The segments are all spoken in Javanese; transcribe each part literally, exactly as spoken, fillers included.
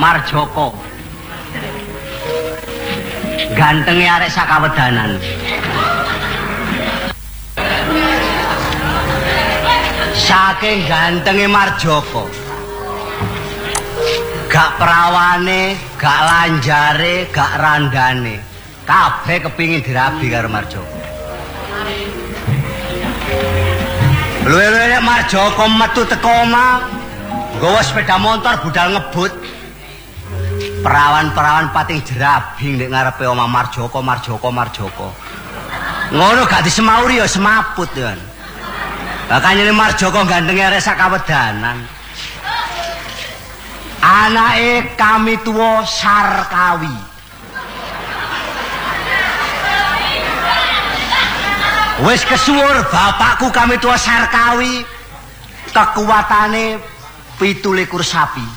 Marjoko. Gantenge arek sakawedanan. Saking gantenge Marjoko. Gak perawane, gak lanjare, gak randane. Kabeh kepingin dirabi karo Marjoko. Luwe-luwe nek Marjoko metu teko omah, nggawa sepeda motor budal ngebut. Perawan-perawan pating jerabing nek ngarepe omah Marjoko, Marjoko, Marjoko. Ngono gak disemauri ya semaput ya. Makanya Marjoko gantenge arek sakawedanan. Anake kami tuwa Sarkawi. Wis kesuwur bapakku kami tuwa Sarkawi. Kekuatane pitu likur sapi.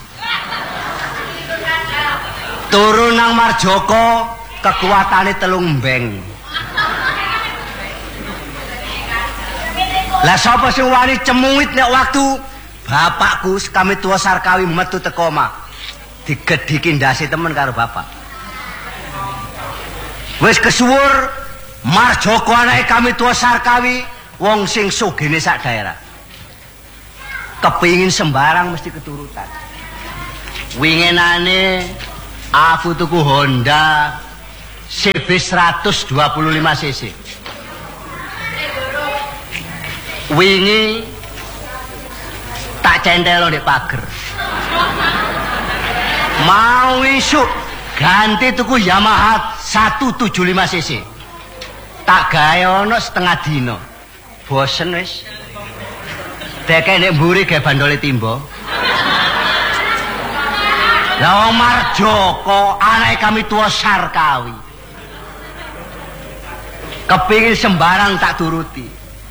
Turun nang Marjoko kekuatane telung mbeng. Lah sapa sing wani cemuit nek waktu bapakku kami tua Sarkawi metu teko omah. Digedhiki ndase temen karo bapak. Wis kesuwur Marjoko anake kami tua Sarkawi wong sing sugene sak daerah. Kepingin sembarang mesti keturutan. Winginane aku tuku Honda C B seratus dua puluh lima cc. Wingi tak centelo di pager. Mau isuk ganti tuku Yamaha seratus tujuh puluh lima cc. Tak gawe ono setengah dino. Bosen wis. Deke nek mburi gawe bandole timbo. Lah Marjoko anake kami tua Sarkawi. Kepingin sembarang tak turuti.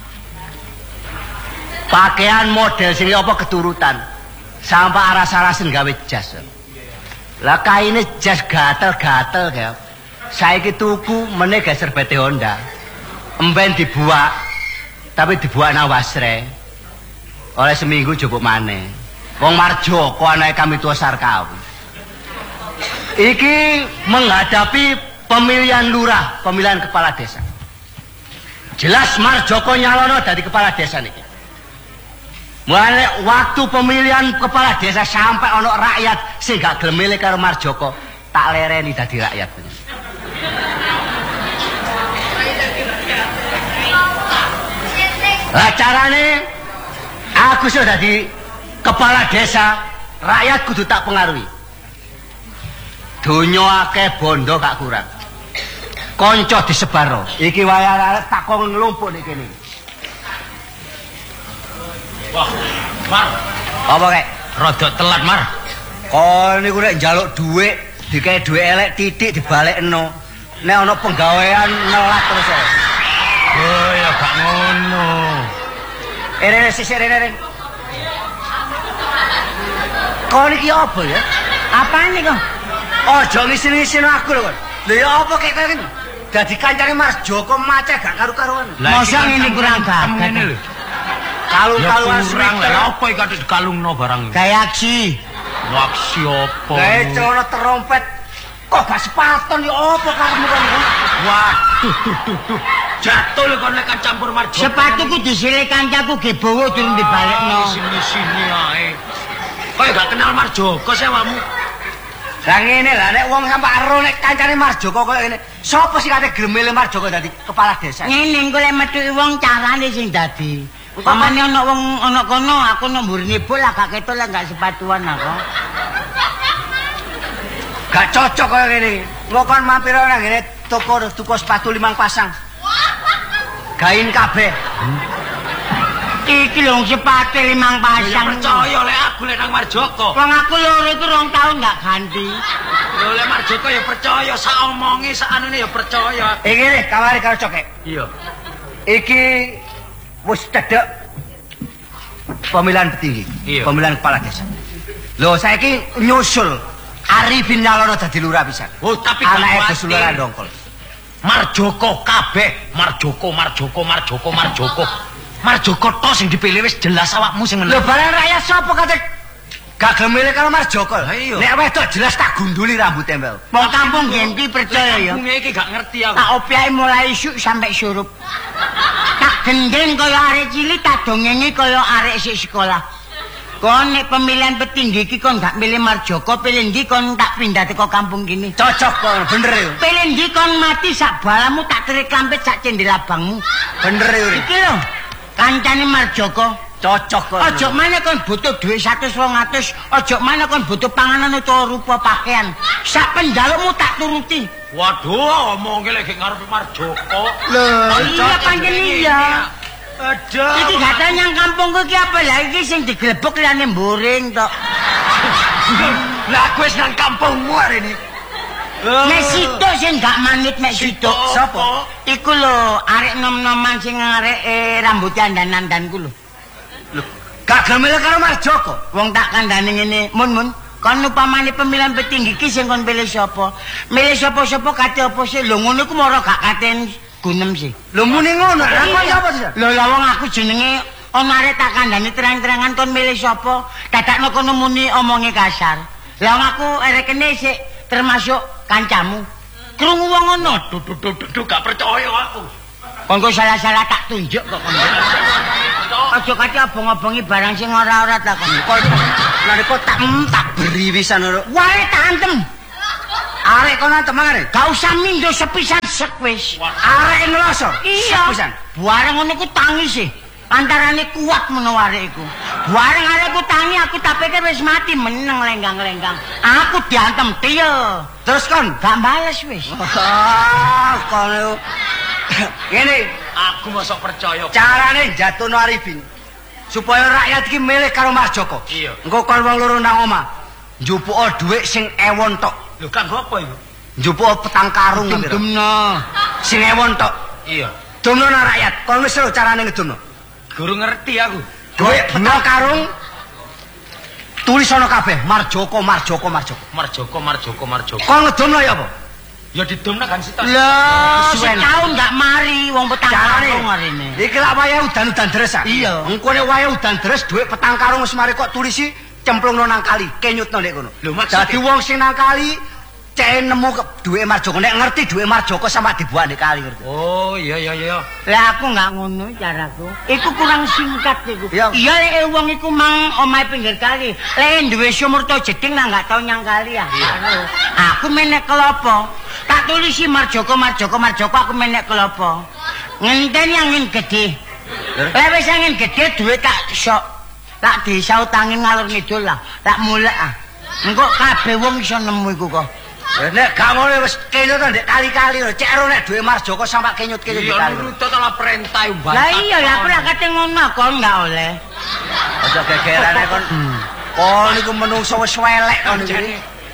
Pakaian model sing apa keturutan. Sampai aras-arasen gawe jas. Lah kaine jas gatel-gatel ya. Saiki tuku meneh gawe serbete Honda. Emben dibuak. Tapi dibuak nang wasre. Oleh seminggu cukup maneh. Wong Marjoko anake kami tua Sarkawi. Iki menghadapi pemilihan lurah, pemilihan kepala desa. Jelas Marjoko nyalono dari kepala desa niki. Mulai waktu pemilihan kepala desa sampai ono rakyat sing gak gelem milih karo Marjoko, tak lereni dadi rakyat. Lah carane aku sudah dadi kepala desa, rakyat kudu tak pengaruhi. Donya akeh bondo gak kurang. Kanca disebaro. Iki wae arek tak kok nglumpuk nek kene. Wah, Mar. Apa kek? Rada telat, Mar. Kon niku nek njaluk dhuwit, dikae dhuwit elek titik dibalekno. Nek ana penggawean nelat terus ae. Oh, ya gak ngono. Eh, rene sisir rene. Kon iki apa ya? Apaan iki kok? Ojo ngisin-ngisin aku lho kon. Lha ya apa kek kene? Dadi kancane Marjoko macet gak karu-karuan. Mosok ngene kurang gagat lho. Kalung-kalungan kurang lha apa iki kate dikalungno barang iki? Kayak aksi. Aksi apa? Kayak celana terompet. Kok gak sepaton ya apa karepmu kon? Waduh duh duh duh. Jatuh lho kon nek campur Marjoko. Sepatuku disilih kancaku ge bawa durung dibalekno. Sini-sini ae. Kok gak kenal Marjoko sih awakmu? Lah ngene lah nek wong sampe ero nek kancane Marjoko koyo ngene. Sopo sing kate gelem milih Marjoko dadi kepala desa? Ngene engko lek metu wong carane sing dadi. Pamane ana wong ana kono aku nang mburine bol gak ketok lah gak sepatuan aku. Gak cocok koyo ngene. Engko kon mampir nang ngene toko tuku sepatu limang pasang. Gain kabeh. Iki lho sepatu limang pasang. Percaya lek aku lek nang Marjoko. Wong aku loro iku rong taun gak ganti. Lho lek Marjoko ya percaya sak omonge sak anune ya percaya. Iki lho kawari karo cokek. Iya. Iki wis cedhek pemilihan petinggi, iya. Pemilihan kepala desa. Lho saiki nyusul Arifin nyalono dadi lurah pisan. Oh, tapi anake Besulura Dongkol. Marjoko kabeh, Marjoko, Marjoko, Marjoko, Marjoko. Marjoko tos sing dipilih wis jelas awakmu sing menang. Lho bareng rakyat sapa kate Gak gemile karo Mas Joko. Nek wedok jelas tak gunduli rambute mbak. Wong kampung Genti percaya ya. Kampungnya iki gak ngerti aku. Tak opiake mulai isuk sampai surup. Tak gendeng kaya arek cilik, tak dongengi kaya arek sik sekolah. Kon nek pemilihan petinggi iki kon gak milih Marjoko, pilih ndi kon tak pindah teko kampung kini. Cocok kon, bener ya. Pilih ndi kon mati sak balamu tak terik lampet sak cendel abangmu. Bener ya. Iki lho, kancane Marjoko. Cocok kon. Ojo mana kon butuh duit seratus dua ratus, ojo mana kon butuh panganan utawa rupa pakaian. Sak pendalukmu tak turuti. Waduh, omongke lek ngarep Marjoko. Lho, iya pancen iya. Aduh. Iki gak tau nyang kampungku iki apa lah iki sing diglebok liyane mburing tok. Lah aku wis nang kampungmu hari ini. Nek sitok sing gak manut mek sitok. Sapa? Iku lho, arek nom-noman sing arek eh, rambut dandan-dandanku lho. Lho, gak gemile karo Mas Joko. Wong tak kandhane ngene, mun-mun, kon upamane pemilihan petinggi ki sing kon pilih sapa? Milih sapa-sapa kate apa sih? Lho ngono ku moro gak katen gunem sih. Lho muni ngono, lha kok sapa sih? Lho la wong aku jenenge ana arek tak kandhane terang-terangan kon milih sapa? Dadakno kono muni omonge kasar. Lah wong aku arek kene sik termasuk kancamu. Krungu wong ngono. Duh duh duh duh gak percaya aku. Kon kok salah-salah tak tunjuk kok kon. Aja kate obong-obongi barang sing ora-ora ta kon. Lah kok tak tak beri wisan lho. Wae tak antem. Arek kono temangane. Gak usah mindo sepisan sek wis. Arek ngeloso. Iya. Sepisan. Bareng ngono ku tangi sih. Antarane kuat menawa arek iku. Bareng arek ku tangi aku tak pikir wis mati meneng lenggang-lenggang. Aku diantem tiyo. Terus kon gak bales wis. Ah, kon ngene, aku mosok percaya. Carane jatuhno Arifin supaya rakyat iki milih karo Mas Joko. Iya. Engko kon wong loro nang omah njupuk dhuwit sing ewon tok. Lho kan apa iku? Njupuk petang karung Dumno. sing ewon tok. Iya. Dumno nang rakyat. Kon wis lho carane ngedumno. Guru ngerti aku. Dhuwit petang karung tulisono kabeh Marjoko, Marjoko, Marjoko. Marjoko, Marjoko, Marjoko. Kon ngedumno ya apa? Ya didumna kan sitok. Lah, setahun gak mari wong petang karung arene. Iki lak wayahe udan-udan deres. Iya. Engko nek wayahe udan deres dhuwit petang karung wis mari kok tulisi cemplungno nang kali, kenyutno nek kono. Lho maksud dadi wong sing nang kali cek nemu dhuwit Marjoko. Nek ngerti dhuwit Marjoko sama dibuat nek kali ngerti. Oh, iya iya iya. Lah aku gak ngono caraku. Iku kurang singkat iku. Iya. Iya lek wong iku mang omahe pinggir kali. Lek duwe sumur to jeding lah gak tau nyang kali ya. Aku menek kelopo. Tak tulisi Marjoko, Marjoko, Marjoko aku menek kelopo. Ngenteni angin gede. Lek wis angin gede duit tak sok. Tak disautangin ngalor ngidul lah. Tak mulek ah. Engko kabeh wong iso nemu iku kok. Nek gak ngono wis kenyut ndek kali-kali lho. Cek ro nek dhuwit Mas Joko sampe kenyut-kenyut di kali. Iya nurut ala perintah mbak. Lah iya lah aku lak kate ngono kon gak oleh. Aja gegerane kon. Kon iku menungso wis welek kon iki.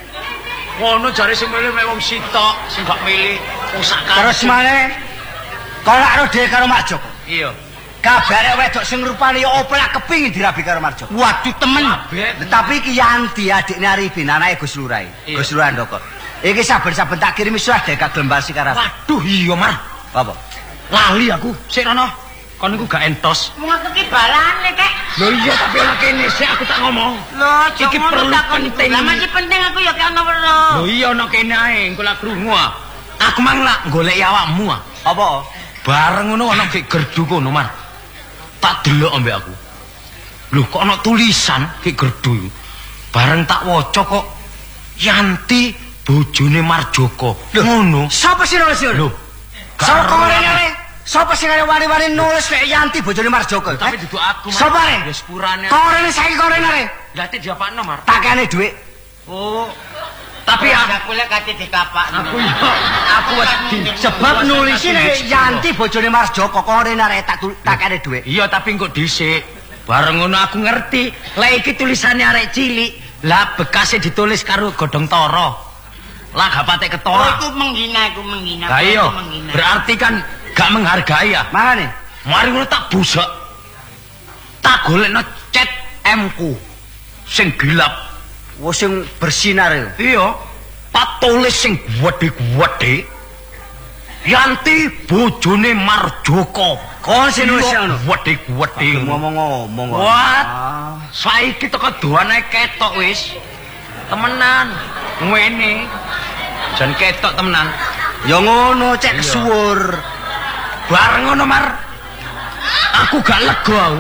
Ngono jare sing milih mek wong sitok, sing gak milih wong sak Terus maneh kon lak ro dhewe karo Mas Joko. Iya. Kabare wedok sing rupane ya opo lak kepingin dirabi karo Mas Joko. Waduh temen. Tapi iki Yanti adikne Arifin, anake Gus Lurai. Gus Lurai Ndoko. Iki saben-saben tak kirimi surat dek gelem basi karo. Waduh iya Mar. Apa? Lali aku. Sik rono. Kon niku gak entos. Wong aku ki balane kek. Lho iya tapi ora kene sik aku tak ngomong. Lho iki perlu penting. Lah masih penting aku ya kek ono weruh. Lho iya ono kene ae engko lak krungu ah. Aku mang lak goleki awakmu ah. Apa? Bareng ngono ono gek gerdu kono Mar. Tak delok ambek aku. Lho kok ono tulisan gek gerdu. Bareng tak waca kok Yanti bojone Marjoko. Ngono. Sapa sih nulis lho? Sapa korene? Sapa sing wani-wani nulis nek Yanti bojone Marjoko? Tapi duduk aku Mar. Sapa re? Wis purane. Korene saiki korene re. Lah te diapakno Mar? Takane dhuwit. Oh. Tapi aku lek kate dikapakno. Aku yo aku wedi Sebab nulis nek Yanti bojone Marjoko korene re tak takane dhuwit. Iya tapi engko dhisik. Bareng ngono aku ngerti. Lek iki tulisane arek cilik, lah bekasnya ditulis karo godhong toro. Lah gak patek ketara. Oh, itu menghina, itu menghina. Lah iya. Berarti kan gak menghargai ya. Makane, mari ngono tak busak. Tak golekno cat M-ku sing gelap, wo sing bersinar. Iya. Tak tulis sing gedhe-gedhe. Yanti bojone Marjoko. Kon sing wis ngono. Wedhi-wedhi ngomong-ngomong. Wah. Saiki teko doane ketok wis. Temenan. Ngene. Jan ketok temenan. Ya ngono cek kesuwur. Bareng ngono Mar. Aku gak lega aku.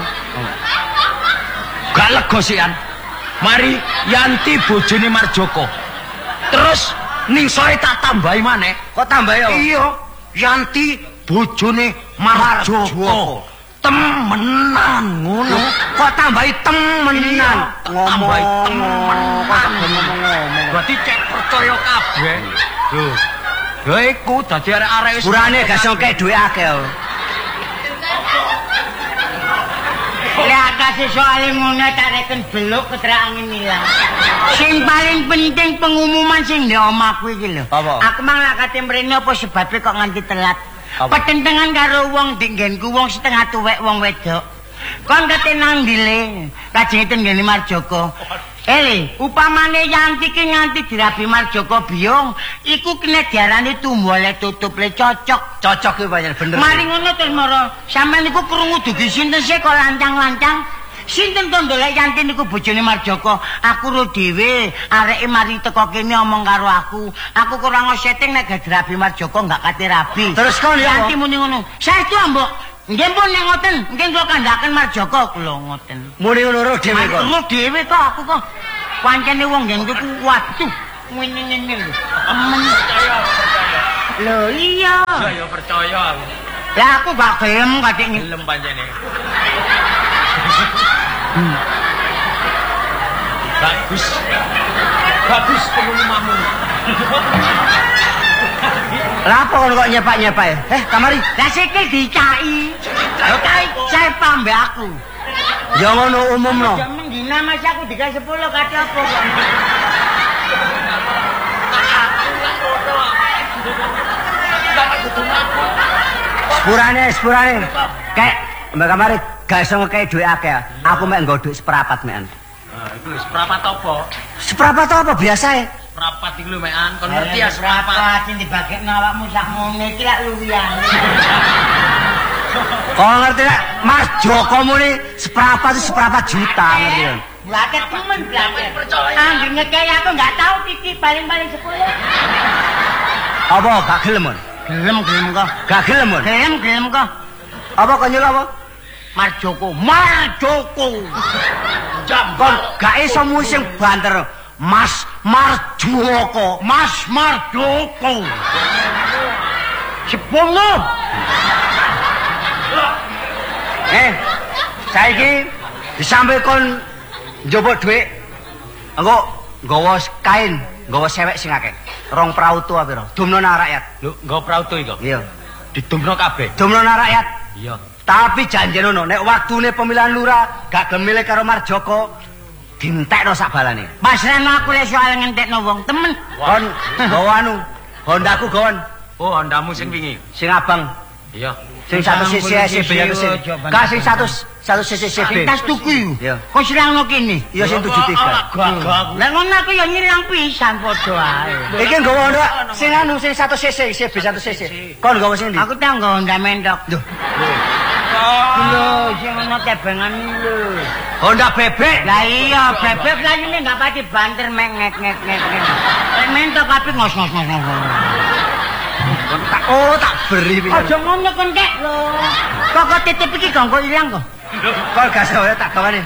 Gak lega sian. Mari Yanti bojone Marjoko. Terus ning sore tak tambahi maneh. Kok tambahi? Iya. Yanti bojone Marjoko. Temenan ngono. Kok tambahi temenan? Tambahi temenan. Ngomong-ngomong. Berarti cek percaya kabeh. Lho. Ya iku dadi arek-arek wis urane gak sengke dhuwit akeh. Lah kasih soal ngono tak reken beluk keterangan ilang. Sing paling penting pengumuman sing ndek omahku iki lho. Aku mang lak kate mrene apa sebabe kok nganti telat. Petentengan karo wong dinggenku wong setengah tuwek wong wedok. Kon kate nang ndile, kajenge tenggene Marjoko. Eli, upamane Yanti ki nganti dirabi Marjoko biung, iku kena diarani tumbole tutup le cocok. Cocok ki pancen bener. Mari ngono terus mara, sampean niku krungu dugi sinten sih kok lancang-lancang? Sinten to ndolek Yanti niku bojone Marjoko? Aku ro dhewe, areke mari teko kene omong karo aku. Aku kurang setting nek gak dirabi Marjoko gak kate rabi. Terus kon ya. Yanti muni ngono. Saestu ambok. Nggih pun nek ngoten, nggih kula kandhaken Marjoko kula ngoten. Muni ngono ro dhewe kok. Ro dhewe kok aku kok. Pancene wong nggenku ku waduh, ngene-ngene lho. Amen percaya, percaya. Lho iya. Saya percaya aku. Lah aku gak gelem katik gelem pancene. Bagus. Bagus pengumumanmu. Lah apa kok nyepak-nyepak ya? Eh, kamari. Lah sikil dicaki. Cai cai pambe aku. Ya ngono umumno. Jam mendina Mas aku dikai sepuluh kate apa kok. Sepurane, sepurane. Kayak mbak kamari gak iso ngekei dhuwit akeh. Aku mek nggo dhuwit seprapat mekan. Nah, iku seprapat apa? Seprapat apa biasae? Seprapat iki lho mekan, kon ngerti ya seprapat. Seprapat sing dibagekno awakmu sak mene iki lak luwihane. Kok ngerti lek Mas Joko muni seprapat itu seprapat juta ngerti ya? Blaket temen blaket. Anggere ngekei aku gak tau titip paling-paling sepuluh. Apa gak gelem mon? Gelem gelem kok. Gak gelem mon? Gelem gelem kok. Apa kok nyuruh apa? Marjoko, Marjoko. Jam kon gak iso muni sing banter. Mas Marjoko, Mas Marjoko. Sepuluh. Eh, saiki disampe kon njupuk dhuwit. Engko nggawa kain, nggawa sewek sing akeh. Rong prautu apa pira? Dumno nang rakyat. Lho, nggo prautu iku. Iya. Didumno kabeh. Dumno nang rakyat. Iya. Tapi janjenono nek waktune pemilihan lurah gak gemile karo Marjoko dintekno sak balane. Pasrahno aku lek soal ngentekno wong temen. Kon nggawa anu, Hondaku gon. Oh, Hondamu sing wingi. Sing abang. Iya. Sing satu cc C B satu cc. Ka sing satu satu cc C B. Tas tuku. Iya. Kok silangno kene? Iya sing tujuh tiga. Lah ngono aku ya nyilang pisan padha ae. Iki nggawa Honda sing anu sing satu cc C B satu cc. Kon nggawa sing ndi? Aku tak nggawa Honda mentok. Lho. Lho, sing ono tebengan lho. Honda bebek. Lah iya, bebek lah ini enggak pati banter mek ngek ngek ngek. Lek mentok tapi ngos-ngos ngos. Tak oh tak beri piye. Aja ngono kon kek lho. Kok titip iki ganggo ilang kok. Kok gak saya tak gawane.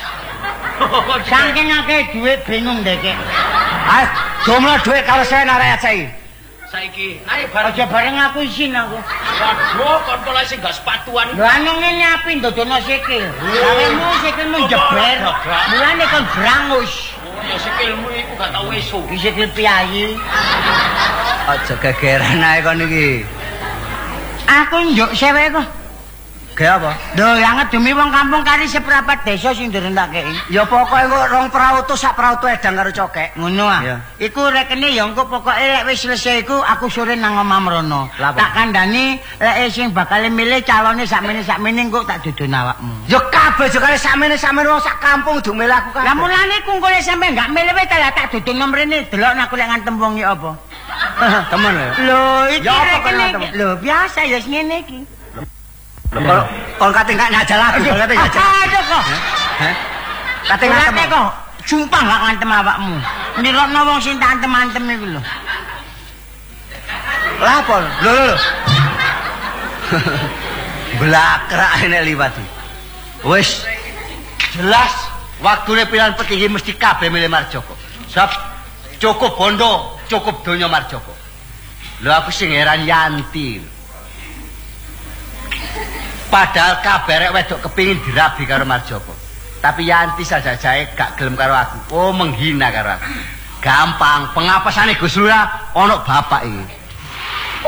Saking akeh dhuwit bingung dek. Ah, jumlah dhuwit kalau saya narayat saiki. Saiki, ayo Aja bareng aku isin aku. Waduh, kon kok sing gak sepatuan. Lho anu ngene api ndodono sikil. Awemu sikilmu jeber. Mulane kon brangus. Oh, ya sikilmu iku gak tau esuk. Iki sikil piyayi. Aja gegeran ae kon iki. Aku njuk sewek kok. Ge apa? Lho, yang ngedemi wong kampung kari seprapat desa sing durung tak kei. Ya pokoke engko rong prautu sak prautu edang karo cokek. Ngono ah. Iya. Iku rekene ya engko pokoke lek wis selesai iku aku sore nang omah mrono. Tak kandhani lek sing bakal milih calone sakmene-sakmene engko tak dudun awakmu. Ya kabeh jekane sakmene-sakmene wong sak kampung do milih aku kabeh. Lah mulane ku engko lek sampe gak milih wae tak dudun mrene delok aku lek ngantem wong iki apa. Temen lho. Lho, iki Ya apa kok rekene ngantem? lho biasa ya ngene iki. Lho kon kate gak nyajal aku, kon kate nyajal. Aduh kok. Heh. Kate ngantem kok. Sumpah gak ngantem awakmu. Nirokno wong sing tak antem-antem niku lho. Lah apa? Lho lho lho. Blakrak nek liwat. Wis jelas waktune pilihan petinggi mesti kabeh milih Marjoko. Sebab cukup bondo, cukup donya Marjoko. Lho aku sing heran Yanti. Padahal kabeh rek wedok kepingin dirabi karo Marjoko. Tapi Yanti saja-jae gak gelem karo aku. Oh menghina karo aku. Gampang, pengapasane Gus Lurah ana bapak iki.